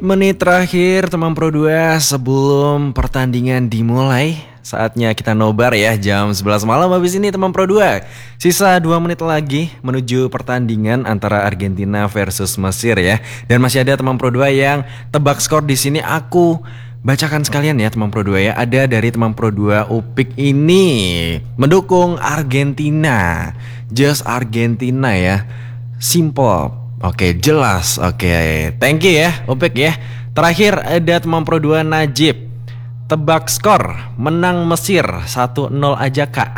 menit terakhir teman Pro 2 sebelum pertandingan dimulai. Saatnya kita nobar ya, jam 11 malam habis ini teman Pro 2. Sisa 2 menit lagi menuju pertandingan antara Argentina versus Mesir ya. Dan masih ada teman Pro 2 yang tebak skor di sini. Aku bacakan sekalian ya teman Pro 2 ya. Ada dari teman Pro 2 Upik ini mendukung Argentina. Just Argentina ya. Simple. Oke, jelas. Oke, thank you ya Upik ya. Terakhir ada teman Pro 2 Najib. Tebak skor, menang Mesir 1-0 aja kak.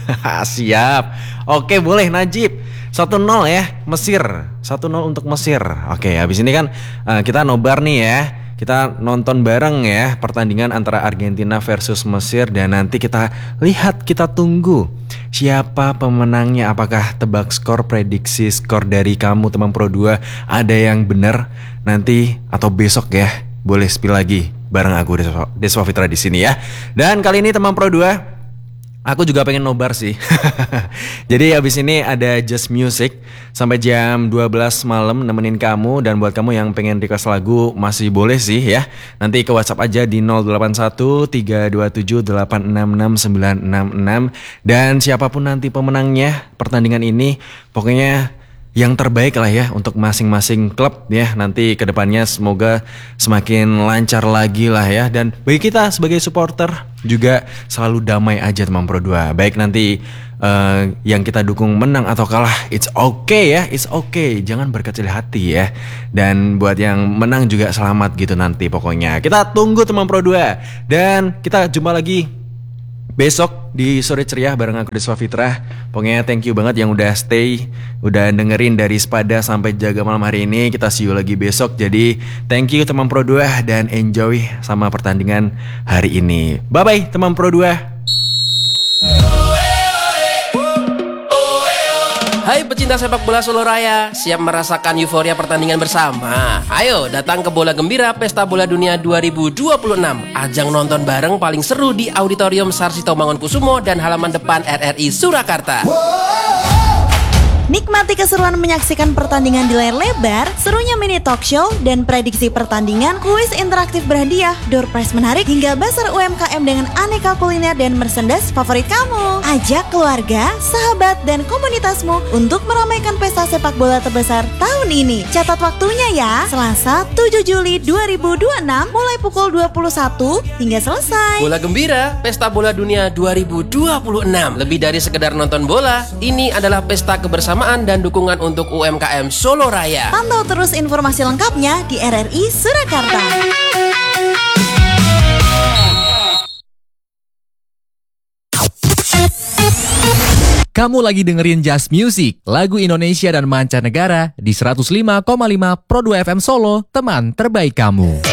Siap. Oke, boleh Najib. 1-0 ya Mesir, 1-0 untuk Mesir. Oke, habis ini kan kita nobar nih ya. Kita nonton bareng ya pertandingan antara Argentina versus Mesir. Dan nanti kita lihat, kita tunggu siapa pemenangnya. Apakah tebak skor, prediksi skor dari kamu teman Pro 2 ada yang benar nanti atau besok ya. Boleh spill lagi bareng aku Deswa Fitra di sini ya. Dan kali ini teman Pro 2 aku juga pengen nobar sih. Jadi abis ini ada Just Music sampai jam 12 malam nemenin kamu. Dan buat kamu yang pengen request lagu masih boleh sih ya. Nanti ke WhatsApp aja di 081 327 866 966. Dan siapapun nanti pemenangnya pertandingan ini, pokoknya yang terbaik lah ya untuk masing-masing klub ya. Nanti kedepannya semoga semakin lancar lagi lah ya. Dan bagi kita sebagai supporter juga selalu damai aja teman Pro 2. Baik nanti yang kita dukung menang atau kalah, it's okay ya, it's okay. Jangan berkecil hati ya. Dan buat yang menang juga selamat gitu nanti pokoknya. Kita tunggu teman Pro 2. Dan kita jumpa lagi besok di Sore Ceria bareng aku Deswa Fitra. Pokoknya thank you banget yang udah stay, udah dengerin dari Spada sampai jaga malam hari ini. Kita see you lagi besok. Jadi thank you teman Pro 2 dan enjoy sama pertandingan hari ini. Bye bye teman Pro 2. Hai pecinta sepak bola Solo Raya, siap merasakan euforia pertandingan bersama? Ayo datang ke Bola Gembira Pesta Bola Dunia 2026. Ajang nonton bareng paling seru di Auditorium Sarsito Mangunkusumo dan halaman depan RRI Surakarta. Nikmati keseruan menyaksikan pertandingan di layar lebar, serunya mini talk show, dan prediksi pertandingan, kuis interaktif berhadiah, door prize menarik, hingga bazar UMKM dengan aneka kuliner dan merchandise favorit kamu. Ajak keluarga, sahabat, dan komunitasmu untuk meramaikan pesta sepak bola terbesar tahun ini. Catat waktunya ya, Selasa 7 Juli 2026 mulai pukul 21 hingga selesai. Bola Gembira Pesta Bola Dunia 2026. Lebih dari sekedar nonton bola, ini adalah pesta kebersamaan dan dukungan untuk UMKM Solo Raya. Pantau terus informasi lengkapnya di RRI Surakarta. Kamu lagi dengerin Just Music, lagu Indonesia dan mancanegara di 105,5 Pro 2 FM Solo, teman terbaik kamu.